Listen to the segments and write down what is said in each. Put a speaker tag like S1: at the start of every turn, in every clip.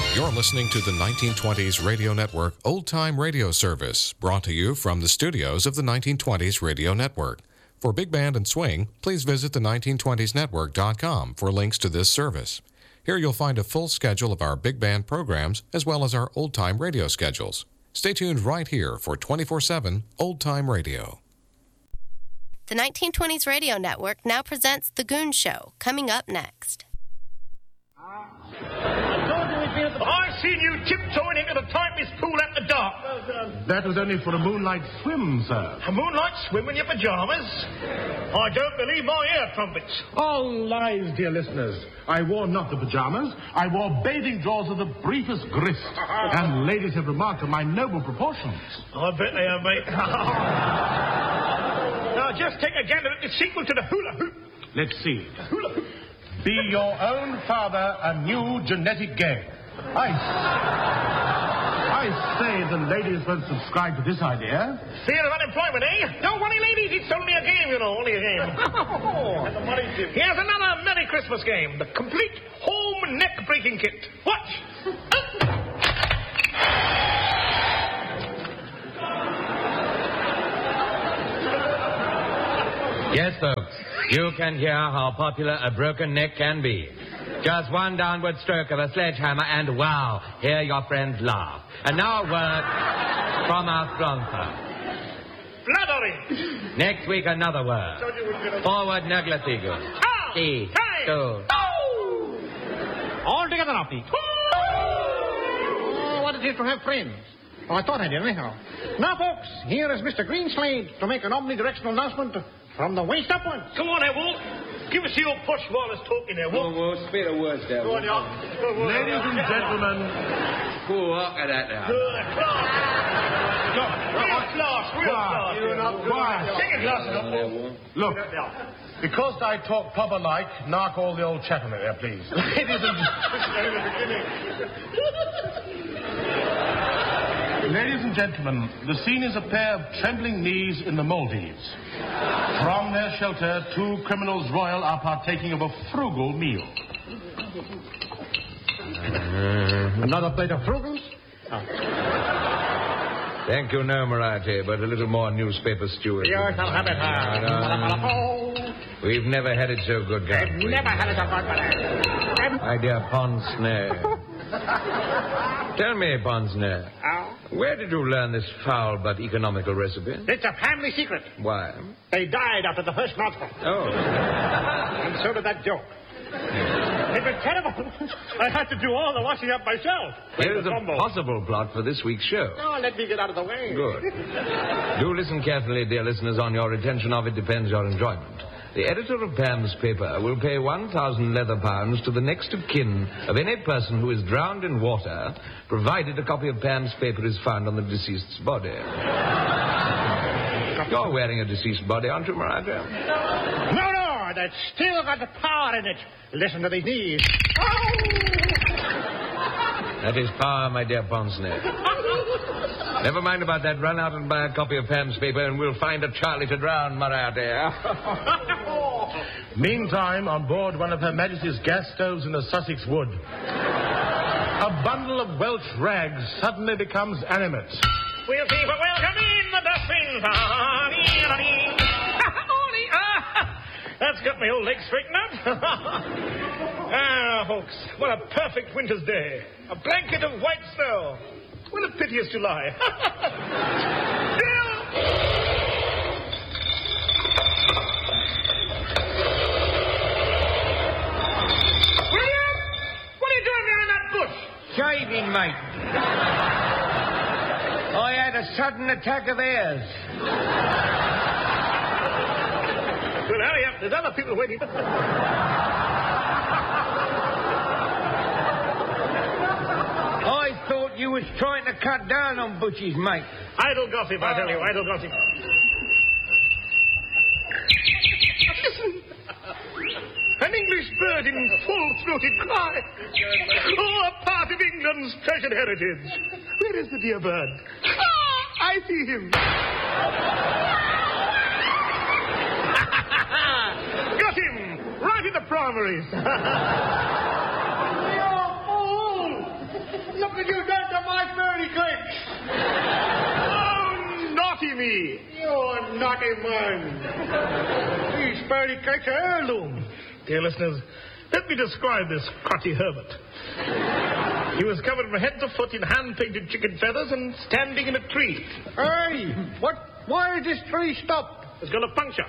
S1: You're listening to the 1920s Radio Network Old Time Radio Service, brought to you from the studios of the 1920s Radio Network. For Big Band and Swing, please visit the 1920snetwork.com for links to this service. Here you'll find a full schedule of our big band programs as well as our old-time radio schedules. Stay tuned right here for 24/7 Old-Time Radio.
S2: The 1920s Radio Network now presents The Goon Show, coming up next.
S3: I seen you tiptoeing into the typist pool at the dock.
S4: That was only for a moonlight swim, sir.
S3: A moonlight swim in your pajamas? I don't believe my ear trumpets.
S4: All lies, dear listeners. I wore not the pajamas. I wore bathing drawers of the briefest grist. And ladies have remarked on my noble proportions.
S3: I bet they have, mate. Now, just take a gander at the sequel to the hula hoop.
S4: Let's see.
S3: Hula hoop.
S4: Be your own father a new genetic game. I say the ladies won't subscribe to this idea.
S3: Fear of unemployment, eh? Don't worry, ladies. It's only a game, you know. Only a game. Here's another Merry Christmas game. The complete home neck-breaking kit. Watch.
S5: Yes, folks. You can hear how popular a broken neck can be. Just one downward stroke of a sledgehammer and wow, hear your friends laugh. And now a word from our sponsor.
S3: Flattery.
S5: Next week, another word. Forward Nöglasigus. See. Two.
S6: All together now, please. Oh, what it is to have friends. Oh, I thought I did, anyhow. Now, folks, here is Mr. Greenslade to make an omnidirectional announcement from the waist upwards.
S3: Come on, there, Wolf. Give us your push wireless talking there, Wolf.
S5: Oh, spit a word there.
S3: Go on, y'all.
S4: Ladies and gentlemen.
S5: Cool, look at that now.
S3: Real class. Take a glass of
S4: Look, because I talk proper-like, knock all the old chatter there, please. Ladies and gentlemen, the scene is a pair of trembling knees in the Maldives. From their shelter, two criminals royal are partaking of a frugal meal.
S6: Another plate of frugals?
S5: Thank you, no, Marathi, but a little more newspaper steward.
S6: You shall have it,
S5: We've never had it so good, guys.
S6: Never had it so good,
S5: My dear Ponsnare. Tell me, Ponsnare, where did you learn this foul but economical recipe?
S6: It's a family secret.
S5: Why?
S6: They died after the first mouthful.
S5: Oh.
S6: And so did that joke. It was terrible. I had to do all the washing up myself.
S5: Here's a possible plot for this week's show.
S6: Oh, let me get out of the way.
S5: Good. Do listen carefully, dear listeners. On your retention of it depends your enjoyment. The editor of Pam's paper will pay 1,000 leather pounds to the next of kin of any person who is drowned in water, provided a copy of Pam's paper is found on the deceased's body. You're wearing a deceased body, aren't you, Mariah?
S6: No, that's still got the power in it. Listen to these knees.
S5: That is power, my dear Ponsnare. Never mind about that. Run out and buy a copy of Pam's paper and we'll find a Charlie to drown, Mariah dear.
S4: Meantime, on board one of Her Majesty's gas stoves in the Sussex wood, a bundle of Welsh rags suddenly becomes animate.
S3: We'll see what will come in the dustbin. That's got my old legs straightened up. Folks, what a perfect winter's day. A blanket of white snow. What a piteous July. Bill! William! What are you doing there in that bush?
S5: Shaving, mate. I had a sudden attack of airs.
S3: Well, hurry up. There's other people waiting.
S5: I thought you was trying to cut down on butchies, mate.
S3: Idle gossip, I tell you. Idle gossip. Listen. An English bird in full-throated cry. Oh, a part of England's treasured heritage. Where is the dear bird? I see him. Got him! Right in the primaries.
S6: You're fool!
S3: lucky man. These sparrow kites are heirloom. Dear listeners, let me describe this crotty hermit. He was covered from head to foot in hand-painted chicken feathers and standing in a tree.
S6: Hey, what? Why is this tree stopped?
S3: It's got a puncture.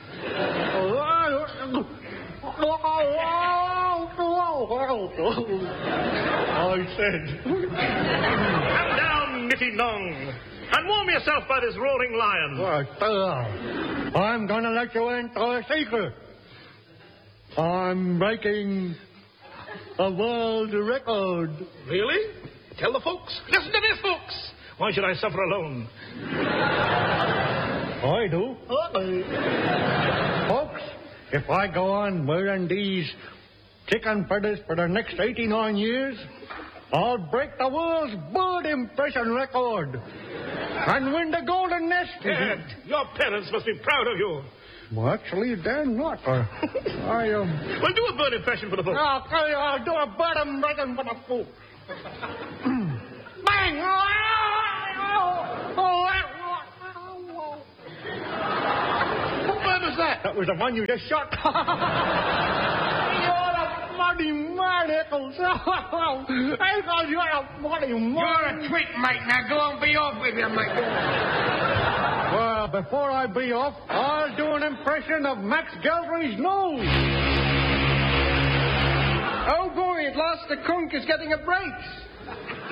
S3: I said. Come down, Nitty Nong, and warm yourself by this roaring lion.
S6: I'm gonna let you into a secret. I'm breaking a world record.
S3: Really? Tell the folks. Listen to this, folks. Why should I suffer alone?
S6: I do. Folks, if I go on wearing these chicken feathers for the next 89 years, I'll break the world's bird impression record and win the golden nest.
S3: Dad, your parents must be proud of you.
S6: Well, actually, they're not.
S3: Well, do a bird impression for the folks.
S6: I'll do a bird impression for the folks. Bang!
S3: What bird was that?
S6: That was the one you just shot. You're a bloody man, Eccles. Eccles, you're a bloody man.
S7: You're a twit, mate. Now go on, be off with you, mate.
S6: Well, before I be off, I'll do an impression of Max Galbraith's nose.
S7: Oh, boy, at last the conch is getting a break.